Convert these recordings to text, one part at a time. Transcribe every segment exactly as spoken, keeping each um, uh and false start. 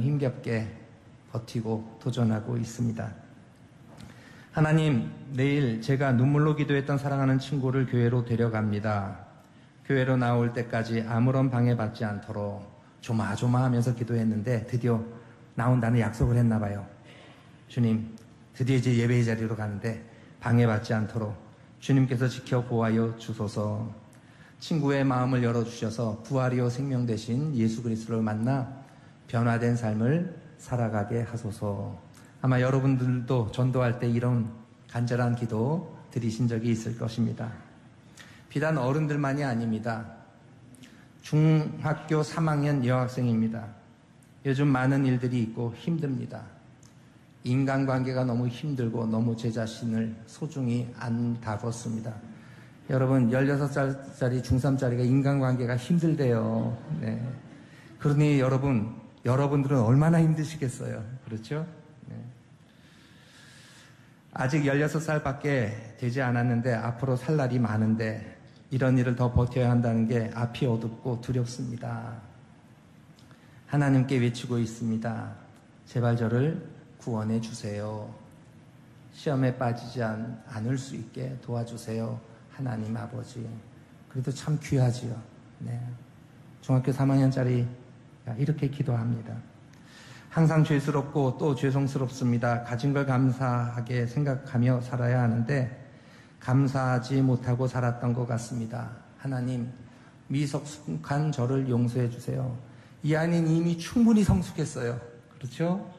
힘겹게 버티고 도전하고 있습니다. 하나님, 내일 제가 눈물로 기도했던 사랑하는 친구를 교회로 데려갑니다. 교회로 나올 때까지 아무런 방해받지 않도록 조마조마하면서 기도했는데 드디어 나온다는 약속을 했나 봐요. 주님, 드디어 이제 예배의 자리로 가는데 방해받지 않도록 주님께서 지켜 보아여 주소서. 친구의 마음을 열어주셔서 부활이요 생명 되신 예수 그리스도를 만나 변화된 삶을 살아가게 하소서. 아마 여러분들도 전도할 때 이런 간절한 기도 드리신 적이 있을 것입니다. 비단 어른들만이 아닙니다. 중학교 삼 학년 여학생입니다. 요즘 많은 일들이 있고 힘듭니다. 인간관계가 너무 힘들고 너무 제 자신을 소중히 안 다뤘습니다. 여러분, 열여섯 살짜리 중삼짜리가 인간관계가 힘들대요. 네. 그러니 여러분, 여러분들은 얼마나 힘드시겠어요. 그렇죠? 네. 아직 열여섯 살밖에 되지 않았는데 앞으로 살 날이 많은데 이런 일을 더 버텨야 한다는 게 앞이 어둡고 두렵습니다. 하나님께 외치고 있습니다. 제발 저를 구원해 주세요. 시험에 빠지지 않, 않을 수 있게 도와주세요. 하나님 아버지. 그래도 참 귀하지요. 네. 중학교 삼 학년짜리 이렇게 기도합니다. 항상 죄스럽고 또 죄송스럽습니다. 가진 걸 감사하게 생각하며 살아야 하는데 감사하지 못하고 살았던 것 같습니다. 하나님, 미성숙한 저를 용서해 주세요. 이 아이는 이미 충분히 성숙했어요. 그렇죠?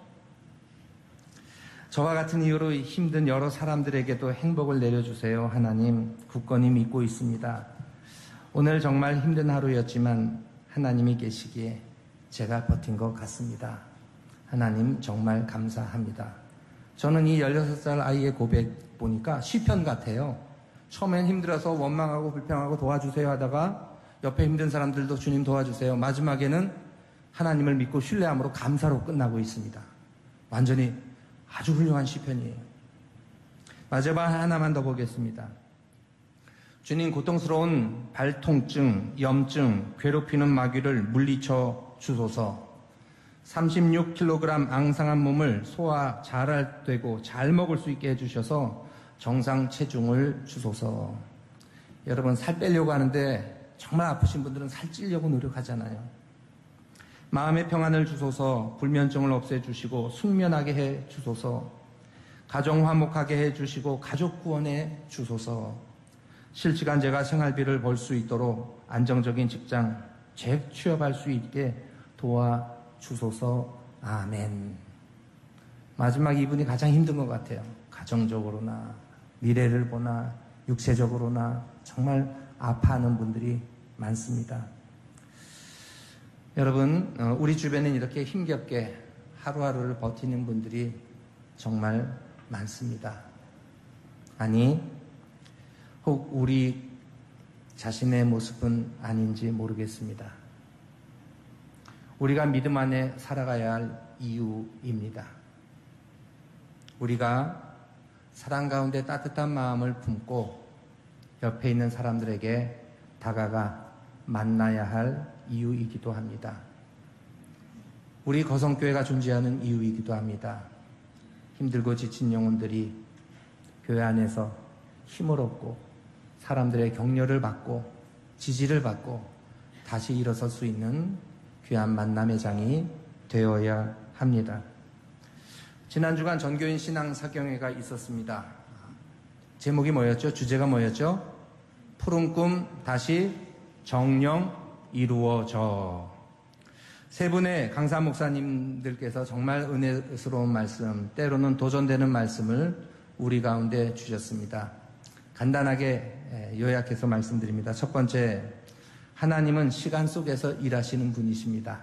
저와 같은 이유로 힘든 여러 사람들에게도 행복을 내려주세요. 하나님, 굳건히 믿고 있습니다. 오늘 정말 힘든 하루였지만 하나님이 계시기에 제가 버틴 것 같습니다. 하나님 정말 감사합니다. 저는 이 열여섯 살 아이의 고백 보니까 시편 같아요. 처음엔 힘들어서 원망하고 불평하고 도와주세요 하다가 옆에 힘든 사람들도 주님 도와주세요. 마지막에는 하나님을 믿고 신뢰함으로 감사로 끝나고 있습니다. 완전히 아주 훌륭한 시편이에요. 마지막 하나만 더 보겠습니다. 주님, 고통스러운 발통증, 염증, 괴롭히는 마귀를 물리쳐 주소서. 삼십육 킬로그램 앙상한 몸을 소화 잘 되고 잘 먹을 수 있게 해주셔서 정상 체중을 주소서. 여러분, 살 빼려고 하는데 정말 아프신 분들은 살 찌려고 노력하잖아요. 마음의 평안을 주소서. 불면증을 없애주시고 숙면하게 해 주소서. 가정 화목하게 해 주시고 가족 구원해 주소서. 실시간 제가 생활비를 벌 수 있도록 안정적인 직장 재취업할 수 있게 도와주소서. 아멘. 마지막 이분이 가장 힘든 것 같아요. 가정적으로나 미래를 보나 육체적으로나 정말 아파하는 분들이 많습니다. 여러분, 우리 주변엔 이렇게 힘겹게 하루하루를 버티는 분들이 정말 많습니다. 아니, 혹 우리 자신의 모습은 아닌지 모르겠습니다. 우리가 믿음 안에 살아가야 할 이유입니다. 우리가 사랑 가운데 따뜻한 마음을 품고 옆에 있는 사람들에게 다가가 만나야 할 이유이기도 합니다. 우리 거성교회가 존재하는 이유이기도 합니다. 힘들고 지친 영혼들이 교회 안에서 힘을 얻고 사람들의 격려를 받고 지지를 받고 다시 일어설 수 있는 귀한 만남의 장이 되어야 합니다. 지난 주간 전교인 신앙사경회가 있었습니다. 제목이 뭐였죠? 주제가 뭐였죠? 푸른 꿈 다시 정령 이루어져. 세 분의 강사 목사님들께서 정말 은혜스러운 말씀, 때로는 도전되는 말씀을 우리 가운데 주셨습니다. 간단하게 요약해서 말씀드립니다. 첫 번째, 하나님은 시간 속에서 일하시는 분이십니다.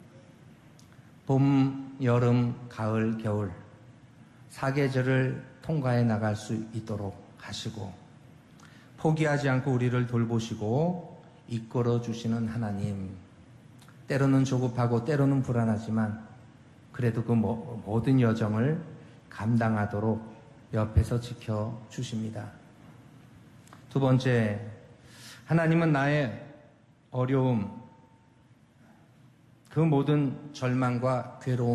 봄, 여름, 가을, 겨울 사계절을 통과해 나갈 수 있도록 하시고 포기하지 않고 우리를 돌보시고 이끌어 주시는 하나님. 때로는 조급하고 때로는 불안하지만 그래도 그 모든 여정을 감당하도록 옆에서 지켜주십니다. 두 번째, 하나님은 나의 어려움, 그 모든 절망과 괴로움